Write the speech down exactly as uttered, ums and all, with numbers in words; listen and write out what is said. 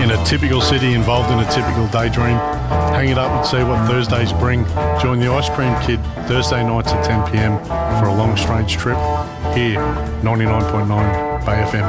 in a typical city involved in a typical daydream. Hang it up and see what Thursdays bring. Join the Ice Cream Kid Thursday nights at ten p m for a long strange trip here, ninety-nine point nine Bay F M.